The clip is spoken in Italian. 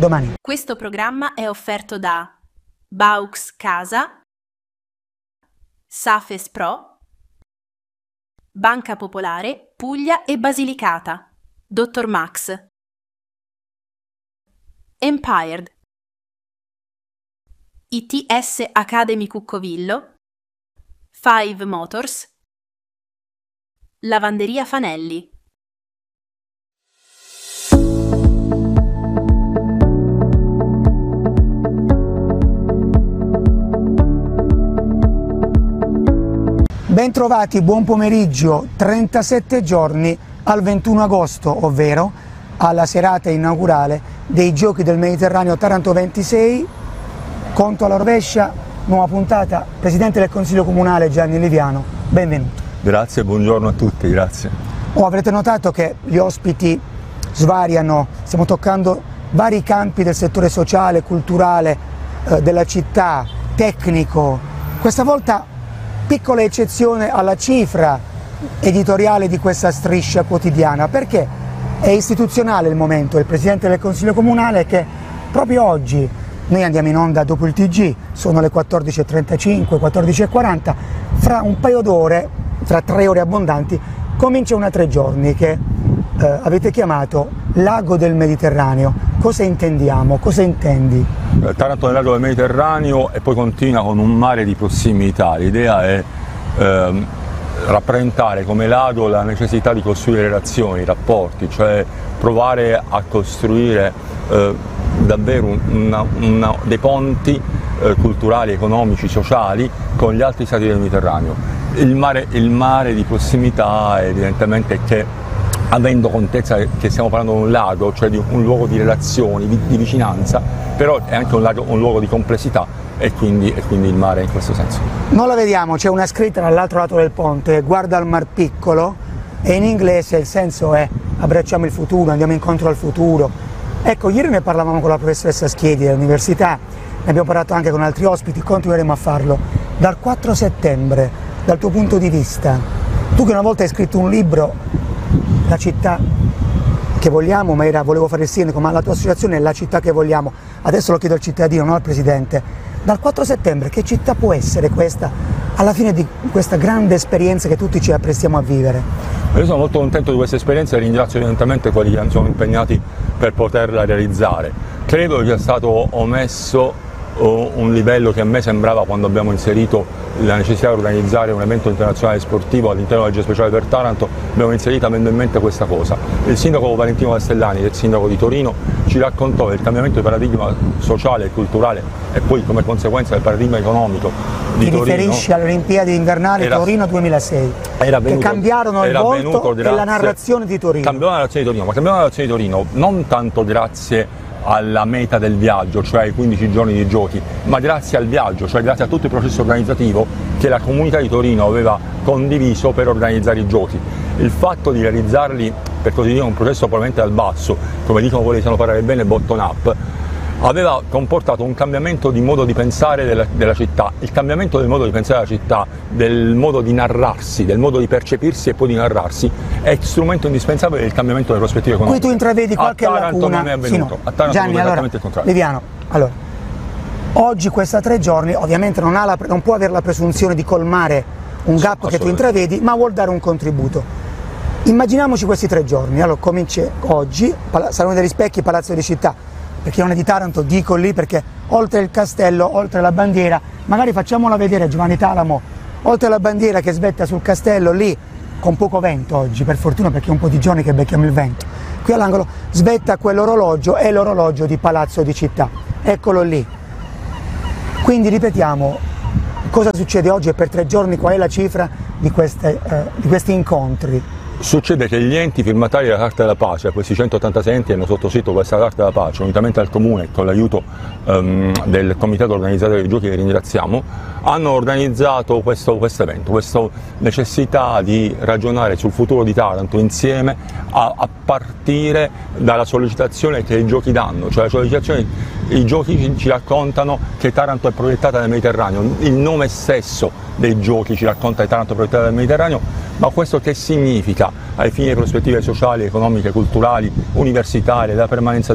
domani. Questo programma è offerto da Baux Casa, Safes Pro, Banca Popolare, Puglia e Basilicata, Dr. Max, Empired, ITS Academy Cuccovillo, Five Motors, Lavanderia Fanelli. Bentrovati, buon pomeriggio, 37 giorni al 21 agosto, ovvero alla serata inaugurale dei Giochi del Mediterraneo Taranto 26, conto alla rovescia, nuova puntata, Presidente del Consiglio Comunale Gianni Liviano, benvenuto. Grazie, buongiorno a tutti, grazie. Avrete notato che gli ospiti svariano, stiamo toccando vari campi del settore sociale, culturale, della città, tecnico, questa volta piccola eccezione alla cifra editoriale di questa striscia quotidiana, perché è istituzionale il momento, il Presidente del Consiglio Comunale che proprio oggi, noi andiamo in onda dopo il TG, sono le 14.35, 14.40, fra un paio d'ore, fra 3 ore abbondanti, comincia una 3 giorni che avete chiamato Lago del Mediterraneo. Cosa intendiamo? Cosa intendi? Taranto nel Lago del Mediterraneo e poi continua con un mare di prossimità. L'idea è rappresentare come lago la necessità di costruire relazioni, rapporti, cioè provare a costruire davvero dei ponti culturali, economici, sociali con gli altri stati del Mediterraneo. Il mare di prossimità evidentemente che, avendo contezza che stiamo parlando di un lago, cioè di un luogo di relazioni, di vicinanza, però è anche un luogo di complessità e quindi il mare in questo senso. Non la vediamo, c'è una scritta dall'altro lato del ponte, guarda al mar piccolo, e in inglese il senso è abbracciamo il futuro, andiamo incontro al futuro. Ecco, ieri ne parlavamo con la professoressa Schiedi dell'università, ne abbiamo parlato anche con altri ospiti, continueremo a farlo. Dal 4 settembre, dal tuo punto di vista, tu che una volta hai scritto un libro, La città che vogliamo, ma volevo fare il sindaco, ma la tua associazione è La città che vogliamo, adesso lo chiedo al cittadino, non al Presidente, dal 4 settembre che città può essere questa alla fine di questa grande esperienza che tutti ci apprestiamo a vivere? Io sono molto contento di questa esperienza e ringrazio evidentemente quelli che sono impegnati per poterla realizzare. Credo che sia stato omesso un livello che a me sembrava quando abbiamo inserito la necessità di organizzare un evento internazionale sportivo all'interno del legge speciale per Taranto, abbiamo inserito avendo in mente questa cosa. Il sindaco Valentino Castellani, il sindaco di Torino, ci raccontò del cambiamento di paradigma sociale e culturale e poi come conseguenza del paradigma economico di Torino. Ti riferisci alle Olimpiadi invernali Torino 2006, che cambiarono il volto e la narrazione di Torino. Cambiò la narrazione di Torino, ma cambiò la narrazione di Torino non tanto grazie alla meta del viaggio, cioè ai 15 giorni di giochi, ma grazie al viaggio, cioè grazie a tutto il processo organizzativo che la comunità di Torino aveva condiviso per organizzare i giochi. Il fatto di realizzarli, per così dire, un processo probabilmente dal basso, come dicono quelli che sanno parlare bene, bottom up, aveva comportato un cambiamento di modo di pensare della città. Il cambiamento del modo di pensare della città, del modo di narrarsi, del modo di percepirsi e poi di narrarsi, è strumento indispensabile del cambiamento delle prospettive economiche. Qui tu intravedi qualche lacuna. A Taranto non è avvenuto. Sì, no. A Taranto Gianni, non è esattamente il contrario. Liviano, allora, oggi questa 3 giorni ovviamente non può avere la presunzione di colmare un gap che tu intravedi, ma vuol dare un contributo. Immaginiamoci questi 3 giorni, allora comincia oggi, Salone degli Specchi, Palazzo di Città, perché non è di Taranto, dico lì perché oltre il castello, oltre la bandiera, magari facciamola vedere Giovanni Talamo, oltre la bandiera che svetta sul castello lì, con poco vento oggi, per fortuna perché è un po' di giorni che becchiamo il vento, qui all'angolo svetta quell'orologio, è l'orologio di Palazzo di Città, eccolo lì. Quindi ripetiamo, cosa succede oggi e per 3 giorni qual è la cifra di questi incontri? Succede che gli enti firmatari della Carta della Pace, questi 186 enti hanno sottoscritto questa Carta della Pace, unitamente al Comune, con l'aiuto del Comitato Organizzatore dei Giochi che ringraziamo, hanno organizzato questo evento, questa necessità di ragionare sul futuro di Taranto insieme a partire dalla sollecitazione che i giochi danno, cioè la sollecitazione, i giochi ci raccontano che Taranto è proiettata nel Mediterraneo, il nome stesso dei giochi ci racconta che Taranto è proiettata nel Mediterraneo, ma questo che significa ai fini delle prospettive sociali, economiche, culturali, universitarie, della permanenza